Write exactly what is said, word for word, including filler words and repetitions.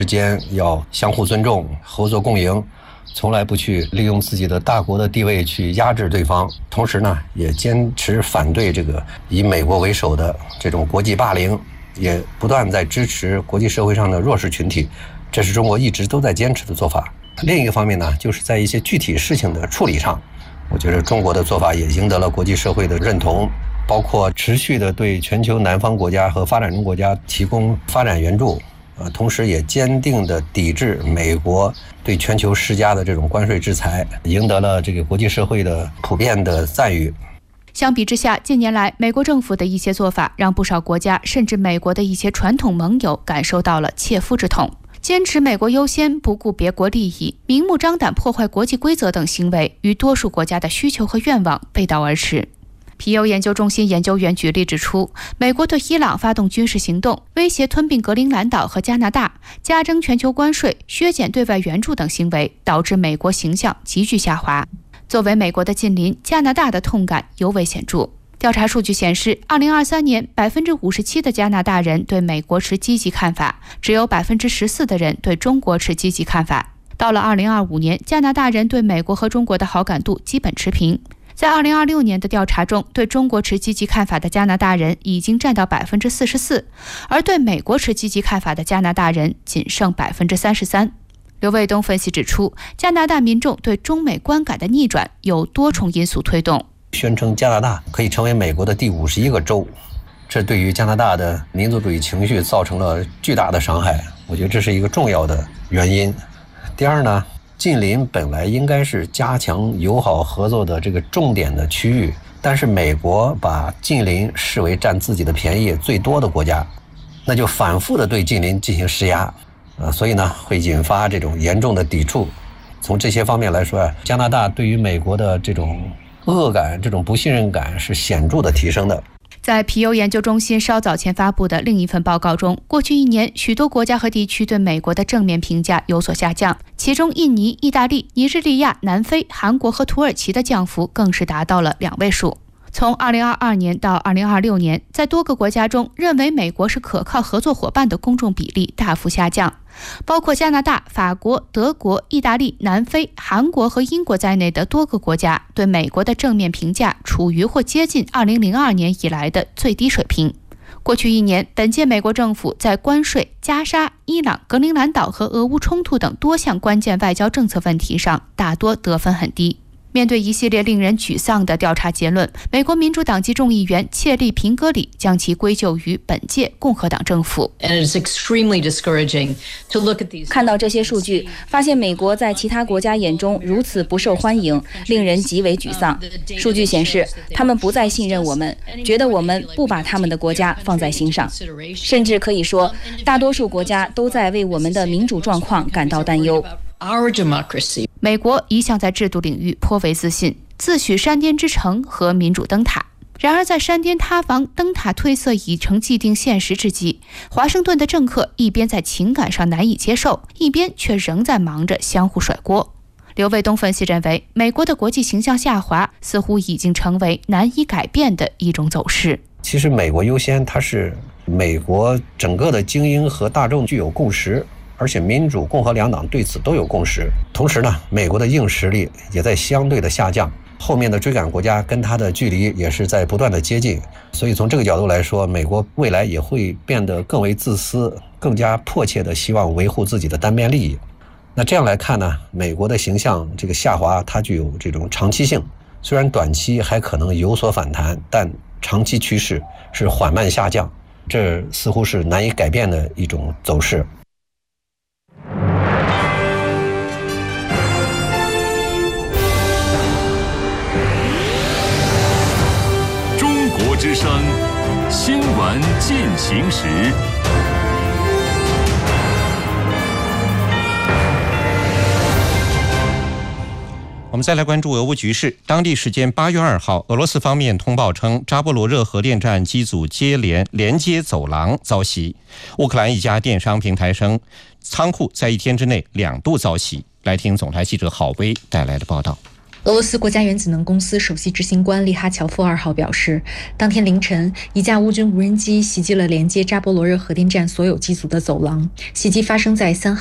之间要相互尊重、合作共赢，从来不去利用自己的大国的地位去压制对方。同时呢，也坚持反对这个以美国为首的这种国际霸凌，也不断在支持国际社会上的弱势群体，这是中国一直都在坚持的做法。另一个方面呢，就是在一些具体事情的处理上，我觉得中国的做法也赢得了国际社会的认同，包括持续的对全球南方国家和发展中国家提供发展援助，呃，同时也坚定地抵制美国对全球施加的这种关税制裁，赢得了这个国际社会的普遍的赞誉。 相比之下，近年来美国政府的一些做法，让不少国家甚至美国的一些传统盟友感受到了切肤之痛。坚持美国优先，不顾别国利益，明目张胆破坏国际规则等行为，与多数国家的需求和愿望背道而驰。皮尤研究中心研究员举例指出，美国对伊朗发动军事行动，威胁吞并格陵兰岛和加拿大，加征全球关税，削减对外援助等行为，导致美国形象急剧下滑。作为美国的近邻，加拿大的痛感尤为显著。调查数据显示，二零二三年 百分之五十七 的加拿大人对美国持积极看法，只有 百分之十四 的人对中国持积极看法。到了二零二五年，加拿大人对美国和中国的好感度基本持平。在二零二六年的调查中，对中国持积极看法的加拿大人已经占到 百分之四十四， 而对美国持积极看法的加拿大人仅剩 百分之三十三。刘卫东分析指出，加拿大民众对中美观感的逆转有多重因素推动。 宣称加拿大可以成为美国的第五十一个州，这对于加拿大的民族主义情绪造成了巨大的伤害，我觉得这是一个重要的原因。第二呢，近邻本来应该是加强友好合作的这个重点的区域，但是美国把近邻视为占自己的便宜最多的国家，那就反复的对近邻进行施压，呃，所以呢会引发这种严重的抵触。从这些方面来说，加拿大对于美国的这种恶感、这种不信任感是显著的提升的。 在皮尤研究中心稍早前发布的另一份报告中，过去一年许多国家和地区对美国的正面评价有所下降，其中印尼、意大利、尼日利亚、南非、韩国和土耳其的降幅更是达到了两位数。从二零二二年到二零二六年，在多个国家中，认为美国是可靠合作伙伴的公众比例大幅下降，包括加拿大、法国、德国、意大利、南非、韩国和英国在内的多个国家对美国的正面评价处于或接近二零零二年以来的最低水平。过去一年，本届美国政府在关税、加沙、伊朗、格陵兰岛和俄乌冲突等多项关键外交政策问题上，大多得分很低。面对一系列令人沮丧的调查结论，美国民主党籍众议员切利平戈里将其归咎于本届共和党政府。 看到这些数据，发现美国在其他国家眼中如此不受欢迎，令人极为沮丧。数据显示，他们不再信任我们，觉得我们不把他们的国家放在心上，甚至可以说，大多数国家都在为我们的民主状况感到担忧。 美国一向在制度领域颇为自信，自诩山巅之城和民主灯塔。然而在山巅塌房、灯塔褪色已成既定现实之际，华盛顿的政客一边在情感上难以接受，一边却仍在忙着相互甩锅。刘卫东分析认为，美国的国际形象下滑似乎已经成为难以改变的一种走势。 其实美国优先，它是美国整个的精英和大众具有共识，而且民主、共和两党对此都有共识。同时呢，美国的硬实力也在相对的下降，后面的追赶国家跟它的距离也是在不断的接近。所以从这个角度来说，美国未来也会变得更为自私，更加迫切的希望维护自己的单边利益。那这样来看呢，美国的形象这个下滑，它具有这种长期性，虽然短期还可能有所反弹，但长期趋势是缓慢下降，这似乎是难以改变的一种走势。 中国之声新闻进行时。 我们再来关注俄乌局势。当地时间八月二号，俄罗斯方面通报称，扎波罗热核电站机组接连连接走廊遭袭。乌克兰一家电商平台称，仓库在一天之内两度遭袭。来听总台记者郝威带来的报道。 俄罗斯国家原子能公司首席执行官利哈乔夫二号表示，当天凌晨，一架乌军无人机袭击了连接扎波罗热核电站所有机组的走廊，袭击发生在三号